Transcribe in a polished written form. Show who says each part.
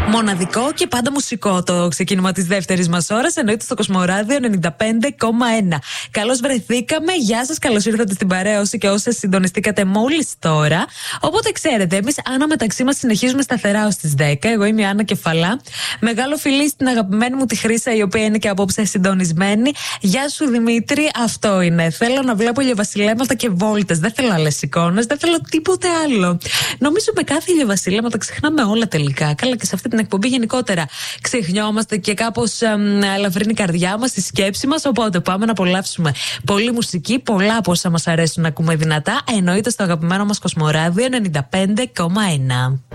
Speaker 1: Μοναδικό και πάντα μουσικό το ξεκίνημα της δεύτερης μας ώρας, εννοείται στο Κοσμοράδιο 95,1. Καλώς βρεθήκαμε. Γεια σας, καλώς ήρθατε στην παρέα όσοι και όσες συντονιστήκατε μόλις τώρα. Οπότε ξέρετε, εμείς Άννα μεταξύ μας συνεχίζουμε σταθερά ως τις 10. Εγώ είμαι η Άννα Κεφαλά. Μεγάλο φιλί στην αγαπημένη μου τη Χρύσα, η οποία είναι και απόψε συντονισμένη. Γεια σου Δημήτρη, αυτό είναι. Θέλω να βλέπω ηλιοβασιλέματα και βόλτες. Δεν θέλω άλλες εικόνες, δεν θέλω τίποτε άλλο. Νομίζω με κάθε ηλιοβασιλέματα ξεχνάμε όλα τελικά. Καλά, και σε αυτή την εκπομπή γενικότερα ξεχνιόμαστε και κάπως ελαφρύνει η καρδιά μας, η σκέψη μας. Οπότε πάμε να απολαύσουμε πολλή μουσική, πολλά από όσα μας αρέσουν να ακούμε δυνατά. Εννοείται στο αγαπημένο μας Κοσμοράδιο 95,1.